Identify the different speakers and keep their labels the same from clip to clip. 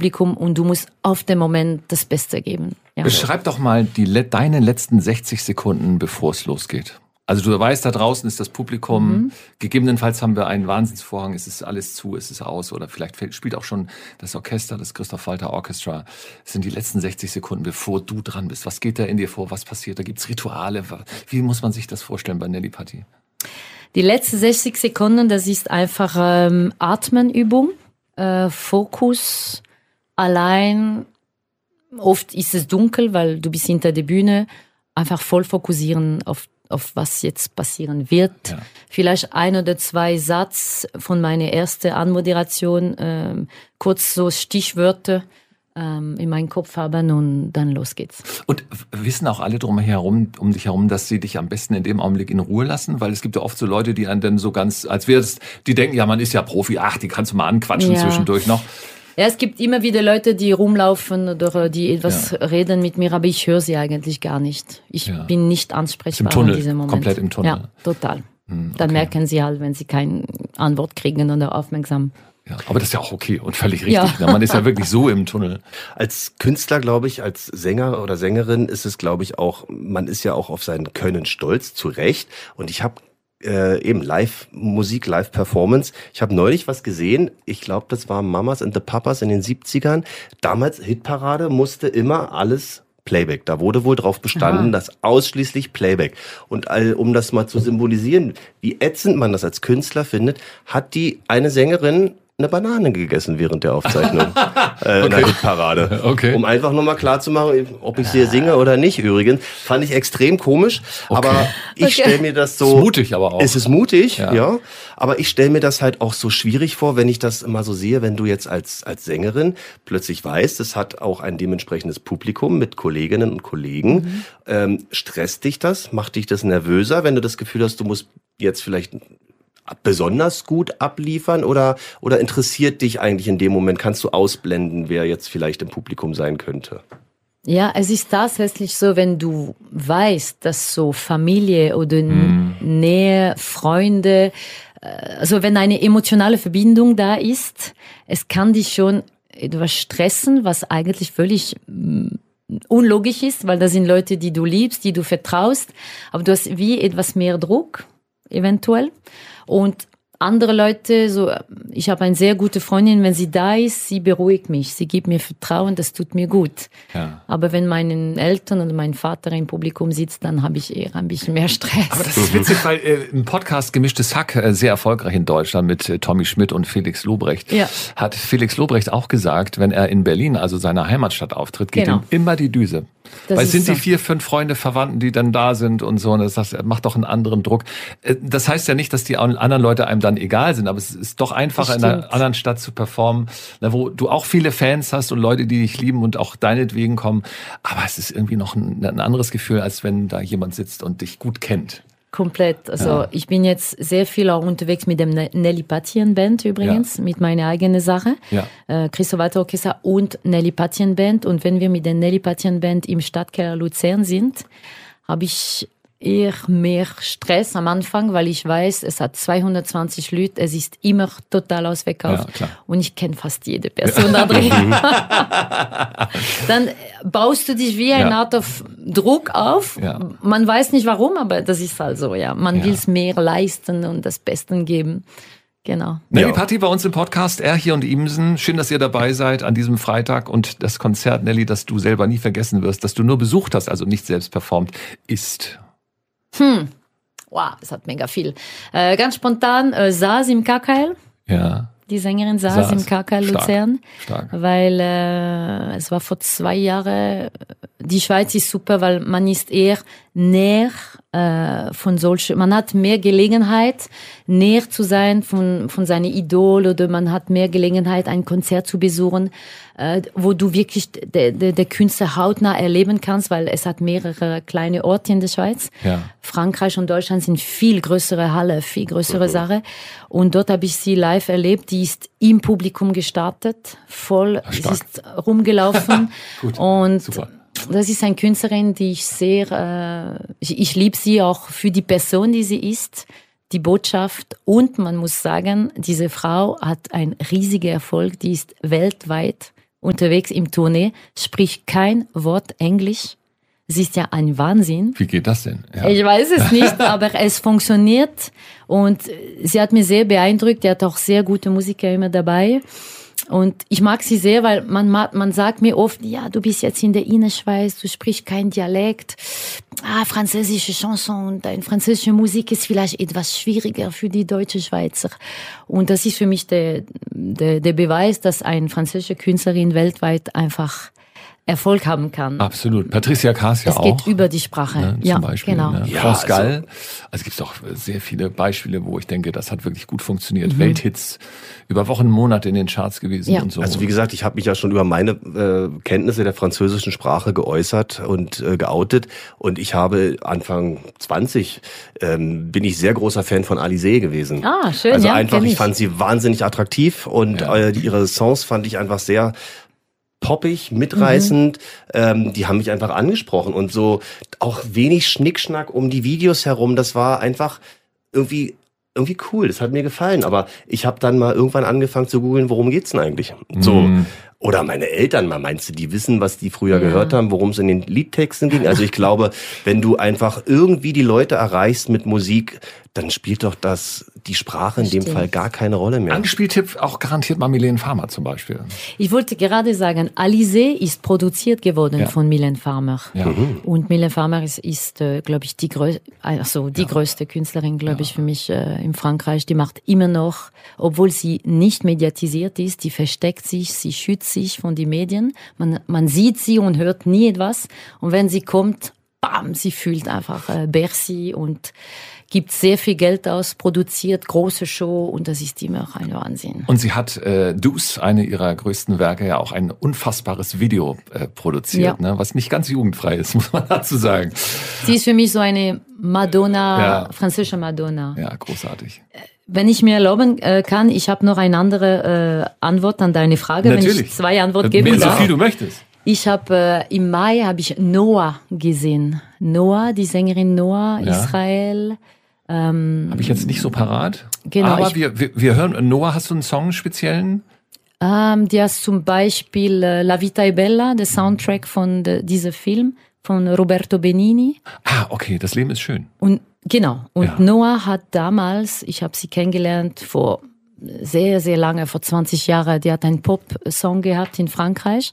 Speaker 1: Publikum und du musst auf dem Moment das Beste geben. Ja.
Speaker 2: Beschreib doch mal deine letzten 60 Sekunden, bevor es losgeht. Also du weißt, da draußen ist das Publikum, gegebenenfalls haben wir einen Wahnsinnsvorhang, es ist alles zu, es ist aus oder vielleicht spielt auch schon das Orchester, das Christoph Walter Orchestra. Es sind die letzten 60 Sekunden, bevor du dran bist. Was geht da in dir vor, was passiert? Da gibt's Rituale. Wie muss man sich das vorstellen bei Nelly Paty?
Speaker 1: Die letzten 60 Sekunden, das ist einfach Atmenübung, Fokus, allein. Oft ist es dunkel, weil du bist hinter der Bühne. Einfach voll fokussieren auf was jetzt passieren wird. Ja. Vielleicht 1 oder 2 Satz von meiner ersten Anmoderation, kurz so Stichwörter in meinen Kopf haben und dann los geht's.
Speaker 2: Und wissen auch alle um dich herum, dass sie dich am besten in dem Augenblick in Ruhe lassen? Weil es gibt ja oft so Leute, die einen dann so ganz, als wäre es, die denken, ja, man ist ja Profi, ach, die kannst du mal anquatschen zwischendurch noch.
Speaker 1: Ja, es gibt immer wieder Leute, die rumlaufen oder die etwas reden mit mir, aber ich höre sie eigentlich gar nicht. Ich bin nicht ansprechbar in diesem Moment.
Speaker 2: Komplett im Tunnel.
Speaker 1: Ja, total. Dann merken sie halt, wenn sie keine Antwort kriegen oder aufmerksam.
Speaker 2: Ja, aber das ist ja auch okay und völlig richtig. Ja. Man ist ja wirklich so im Tunnel.
Speaker 3: Als Künstler, glaube ich, als Sänger oder Sängerin ist es, glaube ich, auch, man ist ja auch auf sein Können stolz, zu Recht. Und ich habe eben Live-Musik, Live-Performance. Ich habe neulich was gesehen, ich glaube, das war Mamas and the Papas in den 70ern. Damals Hitparade musste immer alles Playback. Da wurde wohl drauf bestanden, dass ausschließlich Playback. Und um das mal zu symbolisieren, wie ätzend man das als Künstler findet, hat die eine Sängerin eine Banane gegessen während der Aufzeichnung in der Hitparade.
Speaker 2: Okay.
Speaker 3: Um einfach nochmal klarzumachen, ob ich sie singe oder nicht übrigens. Fand ich extrem komisch, aber ich stelle mir das so...
Speaker 2: Ist mutig aber auch.
Speaker 3: Es ist mutig, ja. Aber ich stelle mir das halt auch so schwierig vor, wenn ich das immer so sehe, wenn du jetzt als Sängerin plötzlich weißt, es hat auch ein dementsprechendes Publikum mit Kolleginnen und Kollegen. Stresst dich das? Macht dich das nervöser, wenn du das Gefühl hast, du musst jetzt vielleicht besonders gut abliefern oder interessiert dich eigentlich in dem Moment, kannst du ausblenden, wer jetzt vielleicht im Publikum sein könnte?
Speaker 1: Ja, es ist tatsächlich so, wenn du weißt, dass so Familie oder Nähe, Freunde, also wenn eine emotionale Verbindung da ist, es kann dich schon etwas stressen, was eigentlich völlig unlogisch ist, weil das sind Leute, die du liebst, die du vertraust, aber du hast wie etwas mehr Druck, eventuell. Und andere Leute, so, ich habe eine sehr gute Freundin, wenn sie da ist, sie beruhigt mich, sie gibt mir Vertrauen, das tut mir gut. Ja. Aber wenn meine Eltern oder mein Vater im Publikum sitzt, dann habe ich eher ein bisschen mehr Stress.
Speaker 2: Aber das ist witzig, weil im Podcast Gemischtes Hack, sehr erfolgreich in Deutschland mit Tommy Schmidt und Felix Lobrecht, hat Felix Lobrecht auch gesagt, wenn er in Berlin, also seiner Heimatstadt, auftritt, geht ihm immer die Düse. Das weil es sind so. Die 4, 5 Freunde, Verwandten, die dann da sind und so, und das macht doch einen anderen Druck. Das heißt ja nicht, dass die anderen Leute einem dann egal sind, aber es ist doch einfacher, in einer anderen Stadt zu performen, wo du auch viele Fans hast und Leute, die dich lieben und auch deinetwegen kommen. Aber es ist irgendwie noch ein anderes Gefühl, als wenn da jemand sitzt und dich gut kennt.
Speaker 1: Komplett. Also ich bin jetzt sehr viel auch unterwegs mit dem Nelly Paty Band übrigens, mit meiner eigenen Sache. Ja. Christoph Walter Orchester und Nelly Paty Band. Und wenn wir mit der Nelly Paty Band im Stadtkeller Luzern sind, habe ich eher mehr Stress am Anfang, weil ich weiß, es hat 220 Leute, es ist immer total ausverkauft und ich kenne fast jede Person da drin. Dann baust du dich wie eine Art auf Druck auf. Ja. Man weiß nicht warum, aber das ist halt so, Man will es mehr leisten und das Beste geben. Genau.
Speaker 2: Nelly Paty bei uns im Podcast, Er hier und Imsen. Schön, dass ihr dabei seid an diesem Freitag. Und das Konzert, Nelly, das du selber nie vergessen wirst, das du nur besucht hast, also nicht selbst performt, ist...
Speaker 1: Wow, es hat mega viel. Ganz spontan, Saas im KKL.
Speaker 2: Ja.
Speaker 1: Die Sängerin Saas im KKL Luzern.
Speaker 2: Stark.
Speaker 1: Weil es war vor 2 Jahren. Die Schweiz ist super, weil man ist eher näher von solchen, man hat mehr Gelegenheit, näher zu sein von seinen Idol, oder man hat mehr Gelegenheit, ein Konzert zu besuchen, wo du wirklich der Künstler hautnah erleben kannst, weil es hat mehrere kleine Orte in der Schweiz. Ja. Frankreich und Deutschland sind viel größere Halle, viel größere Sache. Und dort habe ich sie live erlebt. Die ist im Publikum gestartet, voll, sie ist rumgelaufen. Gut. Und super. Das ist eine Künstlerin, die ich sehr, ich liebe sie auch für die Person, die sie ist, die Botschaft. Und man muss sagen, diese Frau hat einen riesigen Erfolg, die ist weltweit unterwegs im Tournee, spricht kein Wort Englisch. Es ist ja ein Wahnsinn.
Speaker 2: Wie geht das denn?
Speaker 1: Ja. Ich weiß es nicht, aber es funktioniert. Und sie hat mich sehr beeindruckt. Die hat auch sehr gute Musiker immer dabei. Und ich mag sie sehr, weil man sagt mir oft, ja, du bist jetzt in der Innerschweiz, du sprichst kein Dialekt. Französische Chanson und deine französische Musik ist vielleicht etwas schwieriger für die deutsche Schweizer. Und das ist für mich der Beweis, dass eine französische Künstlerin weltweit einfach Erfolg haben kann.
Speaker 2: Absolut. Patricia Kaas ja auch.
Speaker 1: Es geht über die Sprache.
Speaker 2: Ne,
Speaker 1: ja,
Speaker 2: zum Beispiel.
Speaker 1: Genau.
Speaker 2: Ne?
Speaker 3: Ja,
Speaker 2: France Gall. Also es gibt auch sehr viele Beispiele, wo ich denke, das hat wirklich gut funktioniert. Welthits über Wochen, Monate in den Charts gewesen und so.
Speaker 3: Also wie gesagt, ich habe mich ja schon über meine Kenntnisse der französischen Sprache geäußert und geoutet. Und ich habe Anfang 20 bin ich sehr großer Fan von Alizée gewesen.
Speaker 1: Ah, schön.
Speaker 3: Also
Speaker 1: ja,
Speaker 3: einfach, ich fand sie wahnsinnig attraktiv und ihre Songs fand ich einfach sehr poppig, mitreißend, die haben mich einfach angesprochen und so auch wenig Schnickschnack um die Videos herum, das war einfach irgendwie cool, das hat mir gefallen, aber ich habe dann mal irgendwann angefangen zu googeln, worum geht's denn eigentlich? So. Oder meine Eltern, meinst du, die wissen, was die früher gehört haben, worum es in den Liedtexten ging? Also ich glaube, wenn du einfach irgendwie die Leute erreichst mit Musik, dann spielt doch die Sprache in dem Fall gar keine Rolle mehr.
Speaker 2: Angespieltipp auch garantiert mal Milene Farmer zum Beispiel.
Speaker 1: Ich wollte gerade sagen, Alizée ist produziert geworden von Milene Farmer. Ja. Und Milene Farmer ist glaube ich, die größte Künstlerin, glaube ich, für mich in Frankreich. Die macht immer noch, obwohl sie nicht mediatisiert ist, die versteckt sich, sie schützt sich von den Medien. Man sieht sie und hört nie etwas. Und wenn sie kommt, bam, sie fühlt einfach Bercy und gibt sehr viel Geld aus, produziert große Show und das ist immer ein Wahnsinn.
Speaker 2: Und sie hat Dus, eine ihrer größten Werke, ja auch ein unfassbares Video produziert, ne? Was nicht ganz jugendfrei ist, muss man dazu sagen.
Speaker 1: Sie ist für mich so eine Madonna, französische Madonna.
Speaker 2: Ja, großartig.
Speaker 1: Wenn ich mir erlauben kann, ich habe noch eine andere Antwort an deine Frage.
Speaker 2: Natürlich.
Speaker 1: Wenn ich 2 Antworten geben darf.
Speaker 2: So viel du möchtest.
Speaker 1: Ich habe im Mai habe ich Noah gesehen. Noah, die Sängerin Noah, Israel.
Speaker 2: Habe ich jetzt nicht so parat.
Speaker 1: Genau.
Speaker 2: Aber wir hören, Noah, hast du einen Song speziellen?
Speaker 1: Die hast zum Beispiel La Vita è Bella, der Soundtrack von diesem Film von Roberto Benigni.
Speaker 2: Ah, okay, das Leben ist schön.
Speaker 1: Und genau. Und Noah hat damals, ich habe sie kennengelernt vor sehr, sehr lange, vor 20 Jahren, die hat einen Pop-Song gehabt in Frankreich.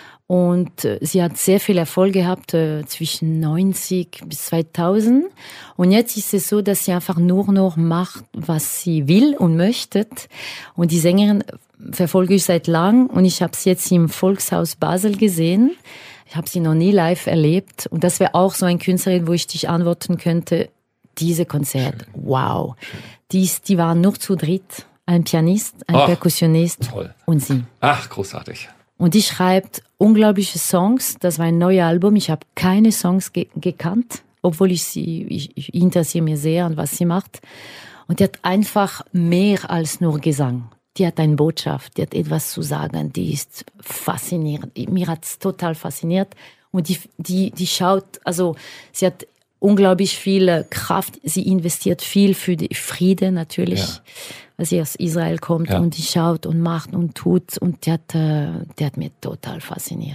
Speaker 1: Und sie hat sehr viel Erfolg gehabt zwischen 90 bis 2000. Und jetzt ist es so, dass sie einfach nur noch macht, was sie will und möchte. Und die Sängerin verfolge ich seit lang. Und ich habe sie jetzt im Volkshaus Basel gesehen. Ich habe sie noch nie live erlebt. Und das wäre auch so ein Künstlerin, wo ich dich antworten könnte, diese Konzert, wow. Die waren nur zu dritt. Ein Pianist, ein Perkussionist und sie.
Speaker 2: Ach, großartig.
Speaker 1: Und die schreibt unglaubliche Songs. Das war ein neues Album. Ich habe keine Songs gekannt, obwohl ich interessiere mich sehr an, was sie macht. Und die hat einfach mehr als nur Gesang. Die hat eine Botschaft, die hat etwas zu sagen, die ist faszinierend. Mir hat es total fasziniert. Und die schaut, also sie hat unglaublich viel Kraft. Sie investiert viel für den Frieden natürlich, weil sie aus Israel kommt und die schaut und macht und tut und die hat mir total fasziniert.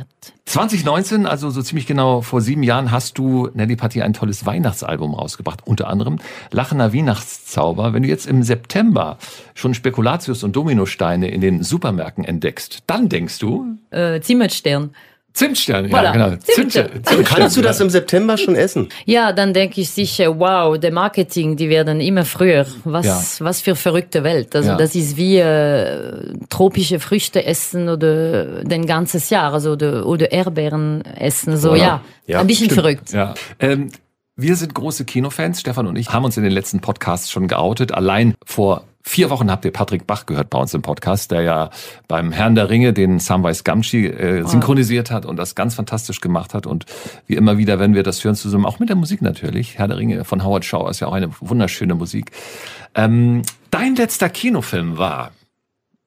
Speaker 2: 2019, also so ziemlich genau vor 7 Jahren, hast du, Nelly Paty, ein tolles Weihnachtsalbum rausgebracht, unter anderem Lachender Weihnachtszauber. Wenn du jetzt im September schon Spekulatius und Dominosteine in den Supermärkten entdeckst, dann denkst du?
Speaker 1: Zimtstern.
Speaker 2: Zimtstern,
Speaker 1: voilà.
Speaker 2: Genau.
Speaker 1: Zimtstern.
Speaker 3: Kannst du das im September schon essen?
Speaker 1: Ja, dann denke ich sicher, wow, der Marketing, die werden immer früher. Was für verrückte Welt. Also das ist wie tropische Früchte essen oder den ganzes Jahr, also oder Erdbeeren essen. So ein bisschen verrückt.
Speaker 2: Ja. Wir sind große Kinofans, Stefan und ich haben uns in den letzten Podcasts schon geoutet. Allein vor 4 Wochen habt ihr Patrick Bach gehört bei uns im Podcast, der ja beim Herrn der Ringe den Samwise Gamgee synchronisiert hat und das ganz fantastisch gemacht hat. Und wie immer wieder, wenn wir das hören zusammen, auch mit der Musik natürlich. Herr der Ringe von Howard Shaw ist ja auch eine wunderschöne Musik. Dein letzter Kinofilm war?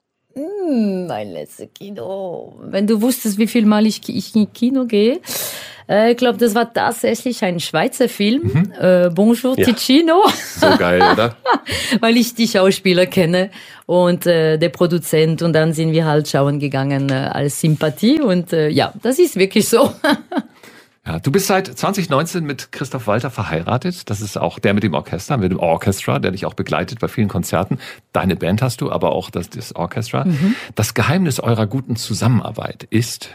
Speaker 1: Mein letzter Kino. Wenn du wusstest, wie viel Mal ich in Kino gehe. Ich glaube, das war tatsächlich ein Schweizer Film. Bonjour Ticino.
Speaker 3: So geil, oder?
Speaker 1: Weil ich die Schauspieler kenne und der Produzent. Und dann sind wir halt schauen gegangen als Sympathie. Und ja, das ist wirklich so.
Speaker 2: Ja, du bist seit 2019 mit Christoph Walter verheiratet. Das ist auch der mit dem Orchester, mit dem Orchestra, der dich auch begleitet bei vielen Konzerten. Deine Band hast du, aber auch das Orchestra. Das Geheimnis eurer guten Zusammenarbeit ist?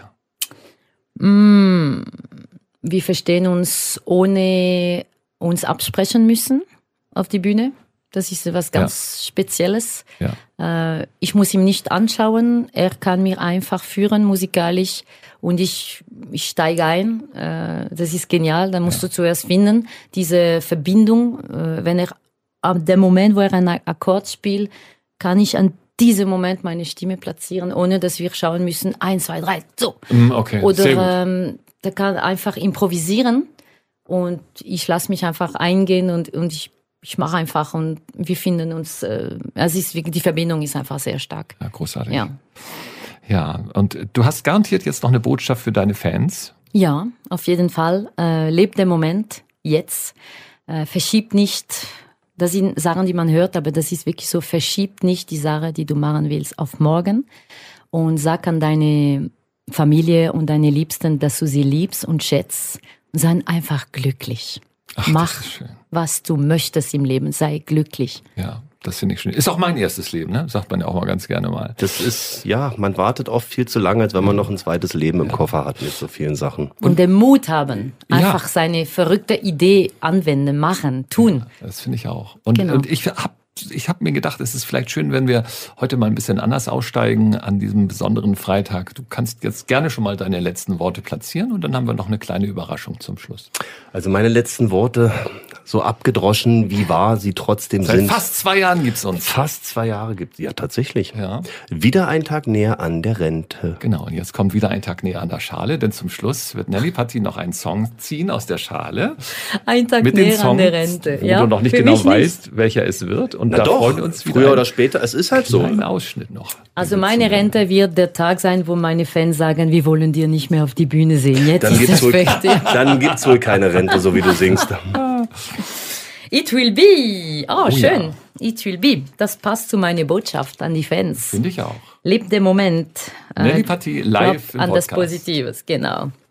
Speaker 1: Wir verstehen uns, ohne uns absprechen müssen auf die Bühne. Das ist was ganz Spezielles. Ja. Ich muss ihm nicht anschauen. Er kann mir einfach führen musikalisch. Und ich steige ein. Das ist genial. Da musst du zuerst finden, diese Verbindung. Wenn er, ab dem Moment, wo er einen Akkord spielt, kann ich an diesem Moment meine Stimme platzieren, ohne dass wir schauen müssen, 1, 2, 3, so.
Speaker 2: Okay.
Speaker 1: Oder der kann einfach improvisieren und ich lasse mich einfach eingehen und ich mache einfach und wir finden uns, die Verbindung ist einfach sehr stark.
Speaker 2: Ja, großartig.
Speaker 1: Ja.
Speaker 2: Ja, und du hast garantiert jetzt noch eine Botschaft für deine Fans?
Speaker 1: Ja, auf jeden Fall. Lebt den Moment jetzt. Verschiebt nicht. Das sind Sachen, die man hört, aber das ist wirklich so. Verschiebt nicht die Sache, die du machen willst, auf morgen. Und sag an deine Familie und deine Liebsten, dass du sie liebst und schätzt. Und sei einfach glücklich.
Speaker 2: Ach,
Speaker 1: mach,
Speaker 2: schön.
Speaker 1: was du möchtest im Leben. Sei glücklich.
Speaker 2: Ja. Das finde ich schön. Ist auch mein erstes Leben, ne? Sagt man ja auch mal ganz gerne mal.
Speaker 3: Das ist, man wartet oft viel zu lange, als wenn man noch ein zweites Leben im Koffer hat mit so vielen Sachen.
Speaker 1: Und den Mut haben, einfach seine verrückte Idee anwenden, machen, tun.
Speaker 2: Ja, das finde ich auch. Und ich hab mir gedacht, es ist vielleicht schön, wenn wir heute mal ein bisschen anders aussteigen an diesem besonderen Freitag. Du kannst jetzt gerne schon mal deine letzten Worte platzieren und dann haben wir noch eine kleine Überraschung zum Schluss.
Speaker 3: Also meine letzten Worte, so abgedroschen, wie wahr sie trotzdem sind.
Speaker 2: Seit fast 2 Jahren gibt's uns.
Speaker 3: Fast 2 Jahre gibt's, ja tatsächlich.
Speaker 2: Ja.
Speaker 3: Wieder ein Tag näher an der Rente.
Speaker 2: Genau, und jetzt kommt wieder ein Tag näher an der Schale, denn zum Schluss wird Nelly Patti noch einen Song ziehen aus der Schale.
Speaker 1: Ein Tag
Speaker 2: mit
Speaker 1: näher
Speaker 2: Song,
Speaker 1: an der Rente.
Speaker 2: Wo du noch nicht genau weißt, welcher es wird. Und
Speaker 3: na
Speaker 2: da
Speaker 3: doch,
Speaker 2: freuen wir uns wieder.
Speaker 3: Früher oder später, es ist halt so.
Speaker 2: Ein Ausschnitt noch.
Speaker 1: Also meine Rente wird der Tag sein, wo meine Fans sagen, wir wollen dir nicht mehr auf die Bühne sehen. Jetzt
Speaker 3: dann
Speaker 1: ist es fertig.
Speaker 3: Dann gibt's wohl keine Rente, so wie du singst.
Speaker 1: It will be. Oh, schön. Ja. It will be. Das passt zu meiner Botschaft an die Fans.
Speaker 2: Finde ich auch.
Speaker 1: Lebt den Moment.
Speaker 2: Nelly Patti live im
Speaker 1: an
Speaker 2: Podcast.
Speaker 1: das Positives, genau.